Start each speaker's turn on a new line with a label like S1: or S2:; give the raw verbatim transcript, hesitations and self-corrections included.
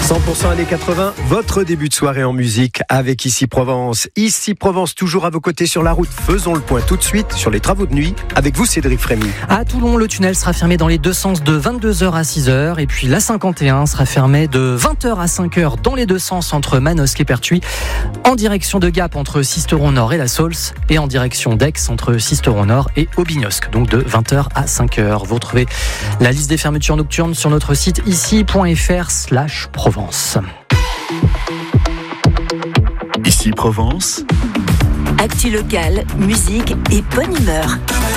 S1: cent pour cent années quatre-vingts, votre début de soirée en musique avec Ici Provence. Ici Provence, toujours à vos côtés sur la route. Faisons le point tout de suite sur les travaux de nuit avec vous, Cédric Frémy.
S2: À Toulon, le tunnel sera fermé dans les deux sens de vingt-deux heures à six heures. Et puis la cinquante et un sera fermée de vingt heures à cinq heures dans les deux sens entre Manosque et Pertuis. En direction de Gap entre Sisteron Nord et La Saulce. Et en direction d'Aix entre Sisteron Nord et Aubignosc. Donc de vingt heures à cinq heures. Vous retrouvez la liste des fermetures nocturnes sur notre site ici point f r slash Provence.
S3: Ici Provence.
S4: Actu locale, musique et bonne humeur.